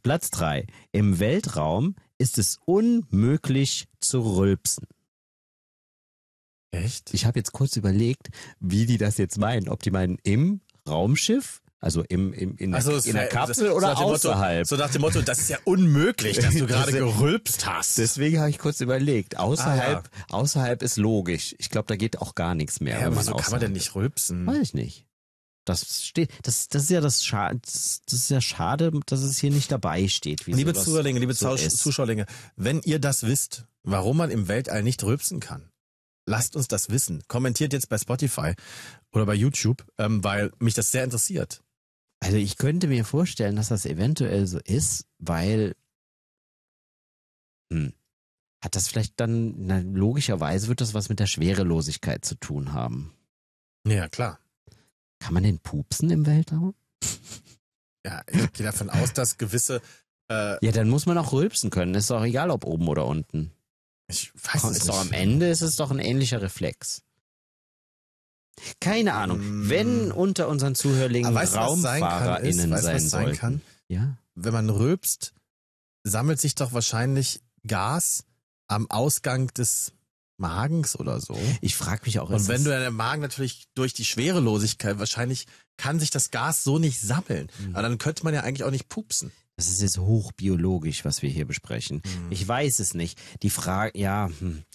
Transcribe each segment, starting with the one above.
Platz 3. Im Weltraum ist es unmöglich zu rülpsen. Echt? Ich habe jetzt kurz überlegt, wie die das jetzt meinen. Ob die meinen im Raumschiff, also in der Kapsel oder außerhalb. So nach dem Motto, das ist ja unmöglich, dass du gerade gerülpst hast. Deswegen habe ich kurz überlegt. Außerhalb ist logisch. Ich glaube, da geht auch gar nichts mehr. Ja, aber wieso kann man denn nicht rülpsen? Weiß ich nicht. Das ist ja schade, dass es hier nicht dabei steht. Liebe Zuhörlinge, liebe Zuschauerlinge, wenn ihr das wisst, warum man im Weltall nicht rülpsen kann, lasst uns das wissen. Kommentiert jetzt bei Spotify oder bei YouTube, weil mich das sehr interessiert. Also ich könnte mir vorstellen, dass das eventuell so ist, weil hat das vielleicht dann, logischerweise wird das was mit der Schwerelosigkeit zu tun haben. Ja, klar. Kann man denn pupsen im Weltraum? Ja, ich gehe davon aus, dass gewisse... ja, dann muss man auch rülpsen können. Ist doch egal, ob oben oder unten. Ich weiß es nicht. Doch am Ende ist es doch ein ähnlicher Reflex. Keine Ahnung. Wenn unter unseren Zuhörlingen RaumfahrerInnen sein sollten. Ja? Wenn man rülpst, sammelt sich doch wahrscheinlich Gas am Ausgang des Magens oder so. Ich frage mich auch. Und wenn du deinen Magen natürlich durch die Schwerelosigkeit, wahrscheinlich kann sich das Gas so nicht sammeln. Aber dann könnte man ja eigentlich auch nicht pupsen. Das ist jetzt hochbiologisch, was wir hier besprechen. Ich weiß es nicht. Die Frage, ja.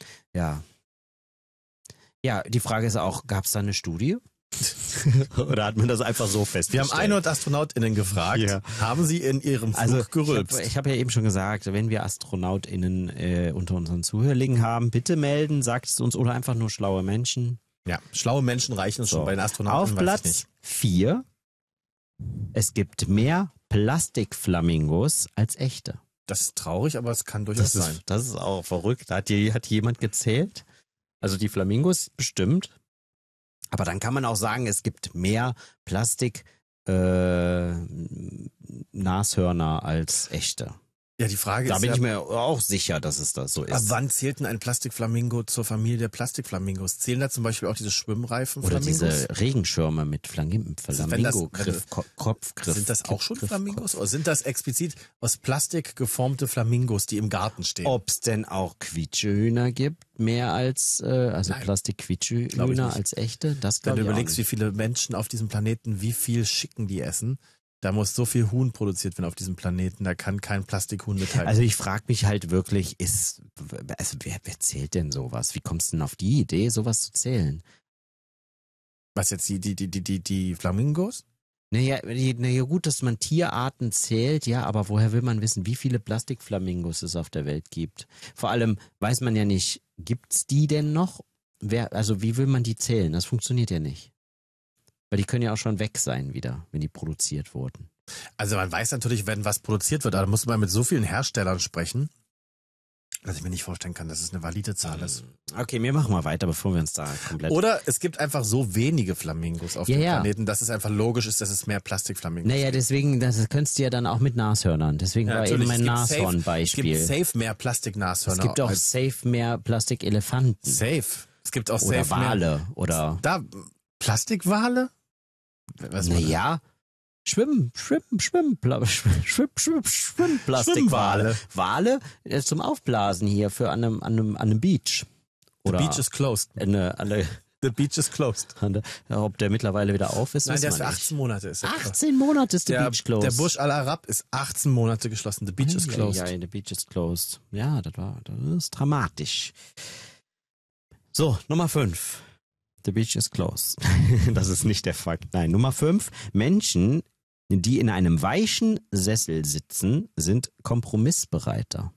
Ja, die Frage ist auch, gab es da eine Studie? Oder hat man das einfach so festgestellt? Wir haben 100 AstronautInnen gefragt, haben sie in ihrem Flug gerülpst? Ich hab ja eben schon gesagt, wenn wir AstronautInnen unter unseren Zuhörlingen haben, bitte melden, sagt es uns, oder einfach nur schlaue Menschen. Ja, schlaue Menschen reichen uns schon bei den Astronauten. Auf Platz 4, es gibt mehr Plastikflamingos als echte. Das ist traurig, aber es kann durchaus sein. Das ist auch verrückt. Hat jemand gezählt? Also die Flamingos bestimmt. Aber dann kann man auch sagen, es gibt mehr Plastik-Nashörner als echte. Ja, die Frage da ist bin ja, ich mir auch sicher, dass es das so ist. Aber wann zählt denn ein Plastikflamingo zur Familie der Plastikflamingos? Zählen da zum Beispiel auch diese Schwimmreifen-Flamingos? Oder diese Regenschirme mit Flamingo-Kopfgriff. Sind das auch schon Flamingos? Oder sind das explizit aus Plastik geformte Flamingos, die im Garten stehen? Ob es denn auch Quietschehühner gibt, mehr als, Plastik-Quietschehühner als echte? Das Wenn du ich überlegst, wie viele Menschen auf diesem Planeten, wie viel Chicken die essen, da muss so viel Huhn produziert werden auf diesem Planeten, da kann kein Plastikhuhn mithalten. Also ich frage mich halt wirklich, wer zählt denn sowas? Wie kommst du denn auf die Idee, sowas zu zählen? Was jetzt, die Flamingos? Naja, gut, dass man Tierarten zählt, ja, aber woher will man wissen, wie viele Plastikflamingos es auf der Welt gibt? Vor allem weiß man ja nicht, gibt's die denn noch? Wie will man die zählen? Das funktioniert ja nicht. Weil die können ja auch schon weg sein wieder, wenn die produziert wurden. Also man weiß natürlich, wenn was produziert wird, aber da muss man mit so vielen Herstellern sprechen, dass ich mir nicht vorstellen kann, dass es eine valide Zahl ist. Okay, wir machen mal weiter, bevor wir uns da komplett... Oder es gibt einfach so wenige Flamingos auf dem Planeten, dass es einfach logisch ist, dass es mehr Plastikflamingos gibt. Naja, deswegen, das könntest du ja dann auch mit Nashörnern. Deswegen war eben mein Nashorn-Beispiel. Es gibt safe mehr Plastik-Nashörner. Es gibt auch safe mehr Plastik-Elefanten. Safe. Es gibt auch oder safe Wale. mehr. Oder Plastikwale? Naja, Schwimmplastik-Wale. Wale zum Aufblasen hier für an einem Beach. Oder The beach is closed. The beach is closed. Ob der mittlerweile wieder auf ist, Nein, der ist für 18 Monate. 18 Monate ist the beach closed. Der Burj Al Arab ist 18 Monate geschlossen. The beach is closed. Ja, the beach is closed. Ja, das ist dramatisch. So, Nummer 5. The beach is closed. Das ist nicht der Fakt. Nein, Nummer 5. Menschen, die in einem weichen Sessel sitzen, sind kompromissbereiter.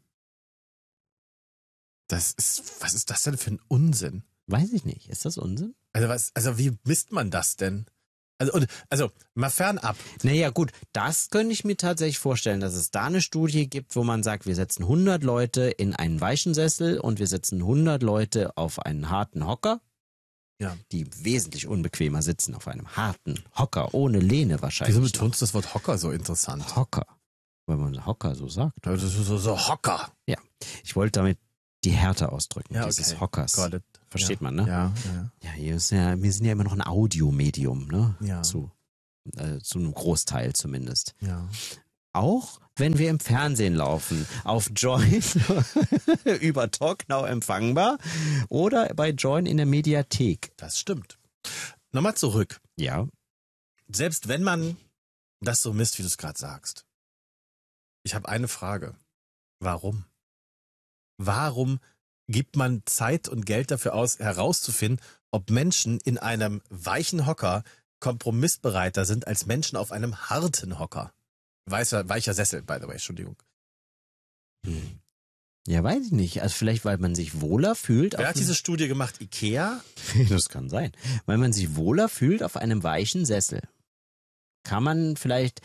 Was ist das denn für ein Unsinn? Weiß ich nicht. Ist das Unsinn? Also wie misst man das denn? Also mal fernab. Naja gut, das könnte ich mir tatsächlich vorstellen, dass es da eine Studie gibt, wo man sagt, wir setzen 100 Leute in einen weichen Sessel und wir setzen 100 Leute auf einen harten Hocker. Ja. Die wesentlich unbequemer sitzen auf einem harten Hocker, ohne Lehne wahrscheinlich. Wieso betonst du das Wort Hocker so interessant? Hocker, weil man Hocker so sagt. Das ist so Hocker. Ja, ich wollte damit die Härte ausdrücken, dieses Hockers. Versteht man, ne? Ja. Wir sind ja immer noch ein Audiomedium, ne? Ja. Zu einem Großteil zumindest. Ja. Auch wenn wir im Fernsehen laufen. Auf Join über Talknow empfangbar oder bei Join in der Mediathek. Das stimmt. Nochmal zurück. Ja. Selbst wenn man das so misst, wie du es gerade sagst. Ich habe eine Frage. Warum? Warum gibt man Zeit und Geld dafür aus, herauszufinden, ob Menschen in einem weichen Hocker kompromissbereiter sind als Menschen auf einem harten Hocker? Weicher Sessel, by the way, Entschuldigung. Ja, weiß ich nicht. Also vielleicht, weil man sich wohler fühlt. Wer hat diese Studie gemacht? Ikea? Das kann sein. Weil man sich wohler fühlt auf einem weichen Sessel. Kann man vielleicht,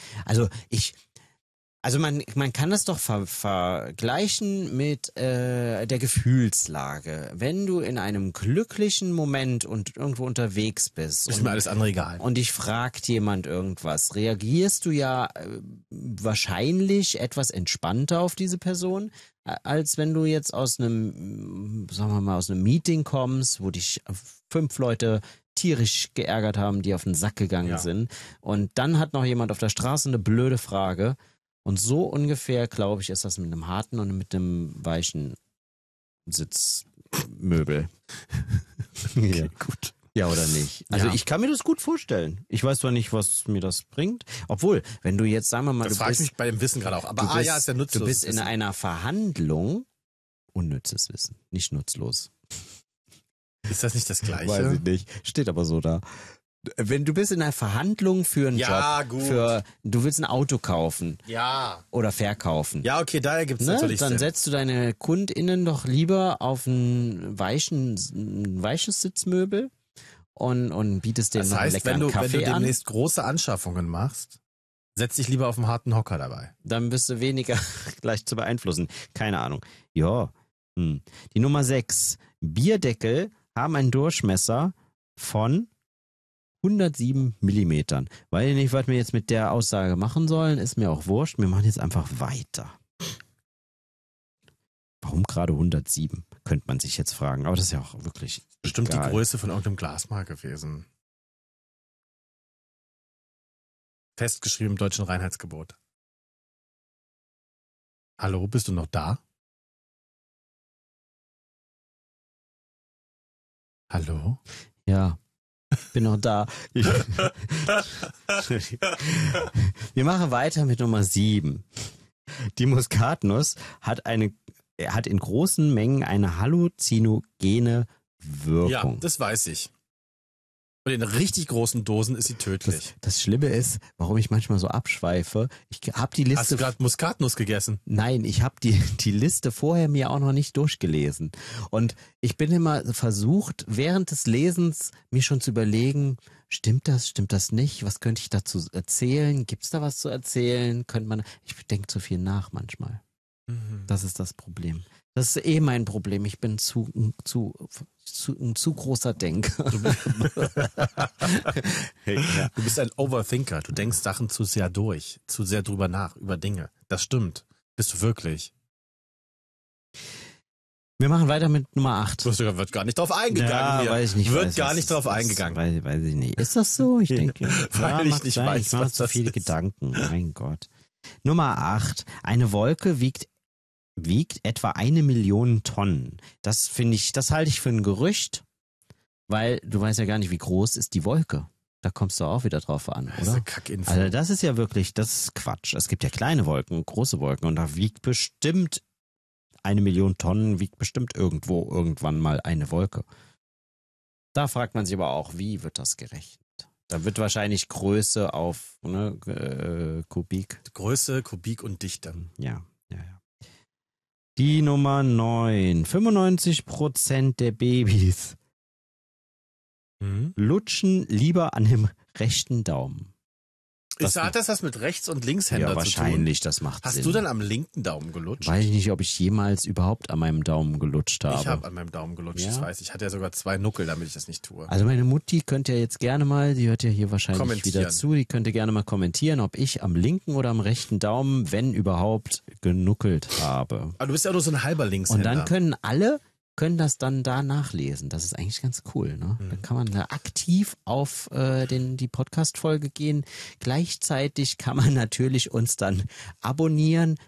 man kann das doch vergleichen mit der Gefühlslage. Wenn du in einem glücklichen Moment und irgendwo unterwegs bist. Ist mir alles andere egal. Und dich fragt jemand irgendwas, reagierst du ja wahrscheinlich etwas entspannter auf diese Person, als wenn du jetzt aus einem, sagen wir mal, aus einem Meeting kommst, wo dich 5 Leute tierisch geärgert haben, die auf den Sack gegangen sind. Und dann hat noch jemand auf der Straße eine blöde Frage. Und so ungefähr, glaube ich, ist das mit einem harten und mit einem weichen Sitzmöbel. Okay, gut. Ja, oder nicht? Also ich kann mir das gut vorstellen. Ich weiß zwar nicht, was mir das bringt. Obwohl, wenn du jetzt, sagen wir mal, das frage ich mich bei dem Wissen gerade auch. Aber ist ja nutzlos. Du bist in einer Verhandlung, unnützes Wissen, nicht nutzlos. Ist das nicht das Gleiche? Weiß ich nicht. Steht aber so da. Wenn du bist in einer Verhandlung für einen Job, gut. Du willst ein Auto kaufen oder verkaufen. Ja, okay, daher gibt's natürlich Dann Sinn. setzt du deine KundInnen doch lieber auf ein weiches Sitzmöbel und bietest denen noch einen leckeren Kaffee an. Wenn du demnächst große Anschaffungen machst, setz dich lieber auf einen harten Hocker dabei. Dann bist du weniger gleich zu beeinflussen. Keine Ahnung. Ja. Die Nummer 6. Bierdeckel haben einen Durchmesser von 107 Millimetern. Weiß ich nicht, was wir jetzt mit der Aussage machen sollen, ist mir auch wurscht. Wir machen jetzt einfach weiter. Warum gerade 107? Könnte man sich jetzt fragen. Aber das ist ja auch wirklich bestimmt egal. Die Größe von irgendeinem Glasmark gewesen. Festgeschrieben im deutschen Reinheitsgebot. Hallo, bist du noch da? Hallo? Ja. Bin noch da. Wir machen weiter mit Nummer 7. Die Muskatnuss hat in großen Mengen eine halluzinogene Wirkung. Ja, das weiß ich. Und in richtig großen Dosen ist sie tödlich. Das Schlimme ist, warum ich manchmal so abschweife. Ich habe die Liste. Hast du gerade Muskatnuss gegessen? Nein, ich habe die Liste vorher mir auch noch nicht durchgelesen. Und ich bin immer versucht, während des Lesens mir schon zu überlegen, stimmt das nicht? Was könnte ich dazu erzählen? Gibt es da was zu erzählen? Ich denke zu viel nach manchmal. Das ist das Problem. Das ist mein Problem. Ich bin ein zu großer Denker. Du bist ein Overthinker. Du denkst Sachen zu sehr durch, zu sehr drüber nach, über Dinge. Das stimmt. Bist du wirklich. Wir machen weiter mit Nummer 8. Wird gar nicht drauf eingegangen. Ja, hier. weiß ich nicht. Wird gar nicht drauf eingegangen. Weiß ich nicht. Ist das so? Ich denke, weil ich nicht weiß, ich mache zu viele Gedanken. Mein Gott. Nummer 8. Eine Wolke wiegt etwa 1 Million Tonnen. Das halte ich für ein Gerücht, weil du weißt ja gar nicht, wie groß ist die Wolke. Da kommst du auch wieder drauf an, das oder? Kackinfo. Also das ist Quatsch. Es gibt ja kleine Wolken, große Wolken und da wiegt bestimmt 1 Million Tonnen, wiegt bestimmt irgendwann mal eine Wolke. Da fragt man sich aber auch, wie wird das gerechnet? Da wird wahrscheinlich Größe auf Kubik. Größe, Kubik und Dichte. Ja. Die Nummer 9. 95% der Babys lutschen lieber an dem rechten Daumen. Hat das was mit Rechts- und Linkshänder zu tun? Ja, wahrscheinlich, das macht Sinn. Hast du dann am linken Daumen gelutscht? Weiß ich nicht, ob ich jemals überhaupt an meinem Daumen gelutscht habe. Ich habe an meinem Daumen gelutscht, das weiß ich. Ich hatte ja sogar 2 Nuckel, damit ich das nicht tue. Also meine Mutti könnte ja jetzt gerne mal, die hört ja hier wahrscheinlich wieder zu, die könnte gerne mal kommentieren, ob ich am linken oder am rechten Daumen, wenn überhaupt, genuckelt habe. Aber du bist ja nur so ein halber Linkshänder. Und dann können alle können das dann da nachlesen. Das ist eigentlich ganz cool. Ne? Da kann man da aktiv auf die Podcast-Folge gehen. Gleichzeitig kann man natürlich uns dann abonnieren